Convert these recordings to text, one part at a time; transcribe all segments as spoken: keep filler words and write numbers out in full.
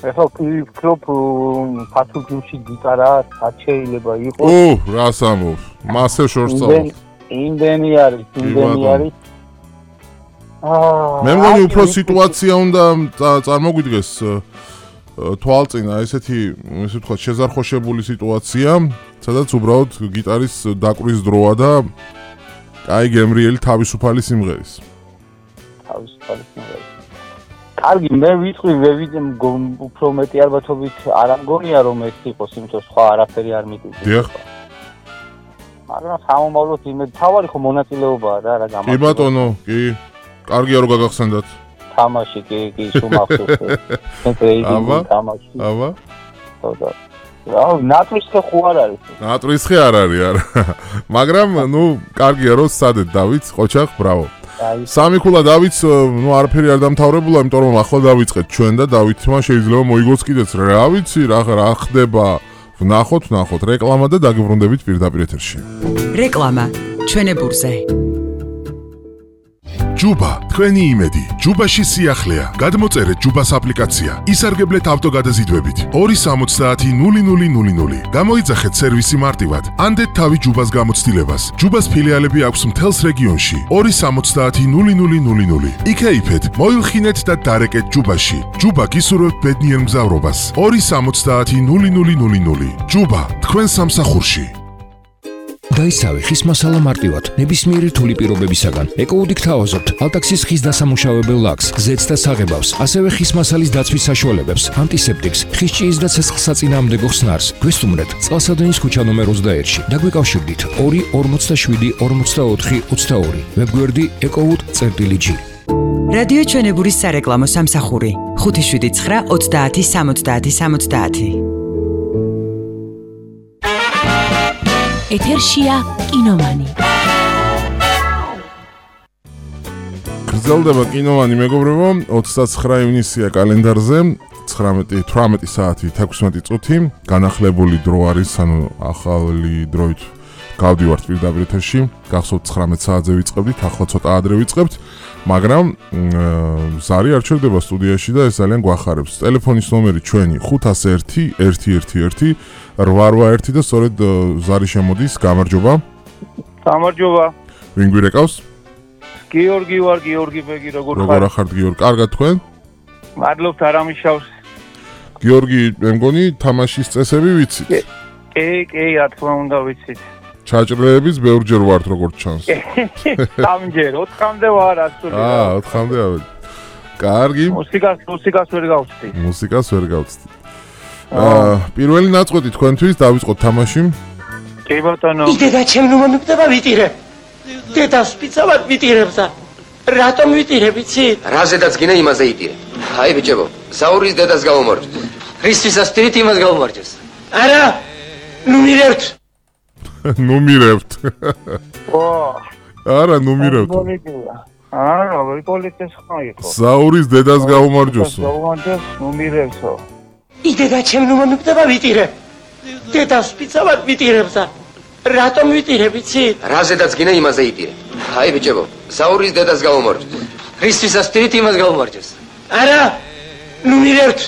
ეხლა ვფიქრობ ფათუქიმში გიტარა არ შეიძლება იყოს. ო, რას ამბობ? მასე შორს წავალ. იმდენი არის, იმდენი არის. აა მე მგონი უფრო სიტუაცია უნდა წარმოგვიდგეს თვალწინა ესეთი, ესე ვთქვათ, შეზარხოშებული სიტუაცია, სადაც უბრალოდ გიტარის დაკვრის დროა და აი გემრიელი თავისუფალი სიმღერის. თავისუფალი სიმღერის. კარგი, მე ვიტყვი, ვევიდე უფრო მეტი ალბათობით არ ამგონია რომ ეს იყოს, იმიტომ სხვა არაფერი არ მიტყვი. დიახ. მაგრამ სამომავლოდ იმედ თავარი ხო მონაწილეობაა რა, რა გამარჯვება. კი ბატონო, კი. კარგია რომ გაგახსენდათ. თამაში, კი, კი, სულ მახსოვს. აბა, თამაში. აბა. ხოდა. რა, ნატრისხე ხო არ არის. ნატრისხე არ არის, არა. მაგრამ, ნუ, კარგია რომ სადეთ დავით, ყოჩახ, ბრავო. სამი ქულა დავითს, ნუ არაფერი არ დამთავრებულა, იმიტომ რომ ახლა დავიწყეთ ჩვენ და დავითმა შეიძლება მოიგოს კიდეც რა ვიცი, რა რა ხდება. ვნახოთ, ვნახოთ რეკლამა და დაგიბრუნდებით პირდაპირ ეთერში. რეკლამა ჩვენებურზე. ჯუბა, თქვენი იმედი. ჯუბაში სიახლეა. გადმოწერეთ ჯუბას აპლიკაცია. ისარგებლეთ ავტოგადაზიდვებით. ორი სამოცდაათი ნული ნული ნული ნული. გამოიძახეთ სერვისი მარტივად. ანდეთ თავი ჯუბას გამოცდილებას. ჯუბას ფილიალები აქვს მთელს რეგიონში. ორი სამოცდაათი ნული ნული ნული ნული. იქეიფეთ, მოილხინეთ და დარეკეთ ჯუბაში. ჯუბა გისურვებთ ბედნიერ მგზავრობას. ორი სამოცდაათი ნული ნული ნული ნული. ჯუბა, თქვენ სამსახურში. დაისავე ხის მასალა მარტივად, ნებისმიერი რთული პირობებისაგან. ეკოუდი გთავაზობთ ალტაქსის ხის დასამუშავებელ ლაქს, ზეთს და საღებავს, ასევე ხის მასალის დაცვის საშუალებებს, ანტისეპტიკს, ხის ჭიის და ცეცხლსაწინააღმდეგო ხსნარს. გვესტუმრეთ წყალსადენის ქუჩა ნომერ ოცდაერთში. დაგვიკავშირდით ორი ორმოცდაშვიდი ორმოცდაოთხი ოცდაორი. ვებგვერდი ეკოუდი.ჭ. რადიო ჩვენებურის სარეკლამო სამსახური ხუთი შვიდი ცხრა ოცდაათი სამოცდაათი სამოცდაათი. ეთერშია კინომანი. გრძელდება კინომანი, მეგობრებო, ოცდაცხრა ივნისია კალენდარზე, ცხრამეტი თვრამეტი საათი თექვსმეტი წუთი, განახლებული დრო არის, ანუ ახალი დროით გავდივართ პირდაპირ ეთერში. გახსოვთ ცხრამეტ საათზე ვიწყებდით, ახლა ცოტა ადრე ვიწყებთ, მაგრამ ზარი არ ჩერდება სტუდიაში და ეს ძალიან გვახარებს. ტელეფონის ნომერი ჩვენი ხუთას ერთი ერთი ერთი ერთი რვა რვა ერთი და სწორედ ზარი შემოდის. გამარჯობა. გამარჯობა. ვინ გვირეკავს? გიორგი ვარ, გიორგი ბეგი, როგორ ხარ? როგორ ახართ გიორგი? კარგად თქვენ? მადლობთ, არამიშავს. გიორგი, მე მგონი თამაშის წესები ვიცით? კი, კი, რა თქმა უნდა ვიცით. ჩაჭრეების ბევრჯერ ვართ როგორც ჩანს. სამჯერ, ოთხამდე ვარ ასული. აა, ოთხამდე ავედი. კარგი. მუსიკას, მუსიკას ვერ გავწდი. მუსიკას ვერ გავწდი. აა, პირველი ნაწყვეტი თქვენთვის დავიწყოთ თამაში. კი ბატონო. იდედა ჩემ ნუ მომიგდება ვიტირე. დედას პიცავად ვიტირებსა. რატომ ვიტირე, ვიცი? რაზედაც გინე იმაზე იტირე. აი ბიჭებო, საურის დედას გავუმარჯვეთ. ქრისტეს ასტირით იმას გავუმარჯვეს. არა, ნუ მირევთ. ნუ მირევთ. ო. არა, ნუ მირევთ. არა, ვიპოლიტეს ხმა იყო. საურის დედას გაუმარჯვესო. გაუმარჯვეს, ნუ მირევსო. იდედა ჩემ ნუ მომიგდება ვიტირე. დედას პიცავად ვიტირებსა. რატომ ვიტირე, ვიცი? რაზედაც გინე იმაზე იტირე. აი ბიჭებო, საურის დედას გავუმარჯვეთ. ქრისტეს ასტირით იმას გავუმარჯვეს. არა, ნუ მირევთ.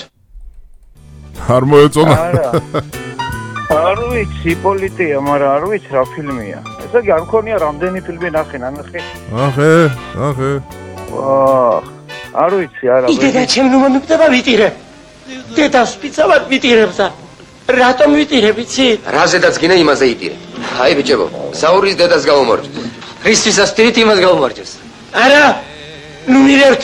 არ მოეწონა. არა. არ ვიცი, პოლიტია, მაგრამ არ ვიცი რა ფილმია. ესე იგი არ მქონია რამდენი ფილმი ნახე, ნახე. ახე, ახე. ვაჰ, არ ვიცი, არა. იდედა ჩემ ნუ მომიგდება ვიტირე. დედას პიცავად ვიტირებსა. რატომ ვიტირე, ვიცი? რაზედაც გინე იმაზე იტირე. აი ბიჭებო, საურის დედას გავუმარჯვეთ. ქრისტეს ასტირით იმას გავუმარჯვეს. არა, ნუ მირევთ.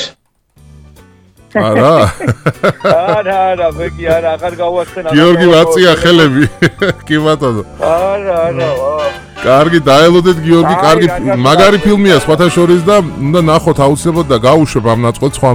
არა. არა, არა, ბეგი, არა, აღარ გავახსენა. გიორგი ვაწია ხელები. კი ბატონო. არა, არა, ვაჰ. კარგი, დაელოდეთ გიორგი, კარგი, მაგარი ფილმია სხვათა შორის და უნდა ნახოთ აუცილებლად და გაუშვებ ამ ნაწყვეტს სხვა